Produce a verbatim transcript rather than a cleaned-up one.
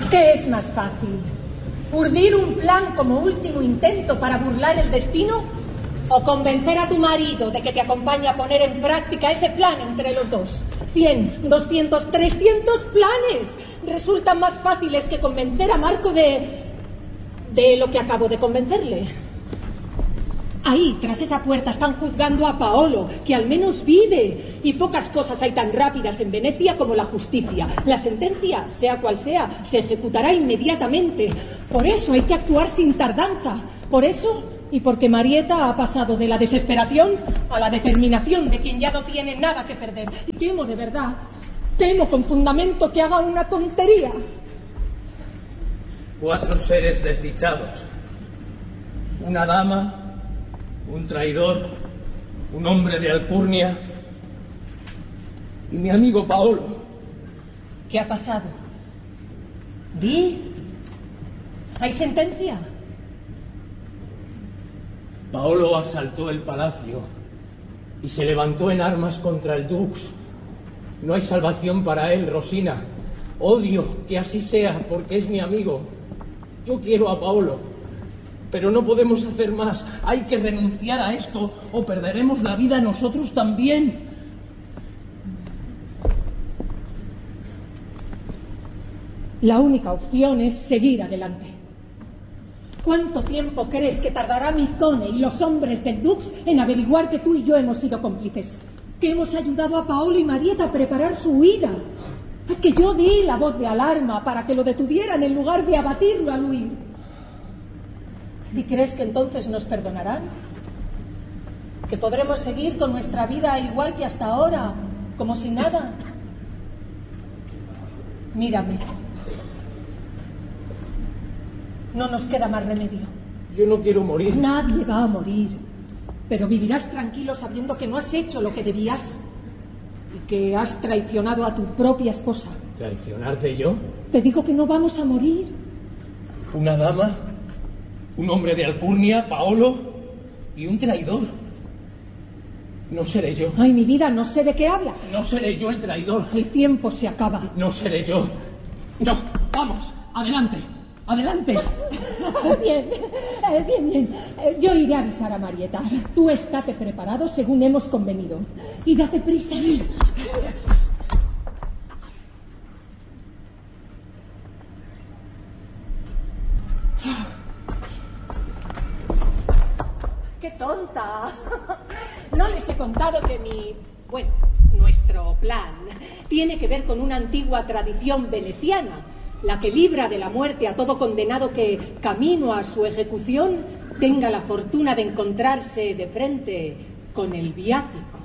¿Qué es más fácil? ¿Urdir un plan como último intento para burlar el destino? ¿O convencer a tu marido de que te acompañe a poner en práctica ese plan entre los dos? Cien, doscientos, trescientos planes resultan más fáciles que convencer a Marco de... de lo que acabo de convencerle. Ahí, tras esa puerta, están juzgando a Paolo, que al menos vive. Y pocas cosas hay tan rápidas en Venecia como la justicia. La sentencia, sea cual sea, se ejecutará inmediatamente. Por eso hay que actuar sin tardanza. Por eso, y porque Marieta ha pasado de la desesperación a la determinación de quien ya no tiene nada que perder. Y temo de verdad, temo con fundamento que haga una tontería. Cuatro seres desdichados. Una dama, un traidor, un hombre de alcurnia y mi amigo Paolo. ¿Qué ha pasado? Di. ¿Hay sentencia? Paolo asaltó el palacio y se levantó en armas contra el Dux. No hay salvación para él, Rosina. Odio que así sea porque es mi amigo. Yo quiero a Paolo. Pero no podemos hacer más. Hay que renunciar a esto o perderemos la vida nosotros también. La única opción es seguir adelante. ¿Cuánto tiempo crees que tardará Micone y los hombres del Dux en averiguar que tú y yo hemos sido cómplices? Que hemos ayudado a Paolo y Marieta a preparar su huida. Que yo di la voz de alarma para que lo detuvieran en lugar de abatirlo al huir. ¿Y crees que entonces nos perdonarán? ¿Que podremos seguir con nuestra vida igual que hasta ahora, como si nada? Mírame. No nos queda más remedio. Yo no quiero morir. Nadie va a morir. Pero vivirás tranquilo sabiendo que no has hecho lo que debías y que has traicionado a tu propia esposa. ¿Traicionarte yo? Te digo que no vamos a morir. ¿Una dama? ¿Un hombre de alcurnia, Paolo? ¿Y un traidor? No seré yo. Ay, mi vida, no sé de qué hablas. No seré yo el traidor. El tiempo se acaba. No seré yo. No, vamos, adelante, adelante. Bien, eh, bien, bien. Eh, yo iré a avisar a Marieta. Tú estate preparado según hemos convenido. Y date prisa. ¡Qué tonta! No les he contado que mi... Bueno, nuestro plan tiene que ver con una antigua tradición veneciana, la que libra de la muerte a todo condenado que, camino a su ejecución, tenga la fortuna de encontrarse de frente con el viático.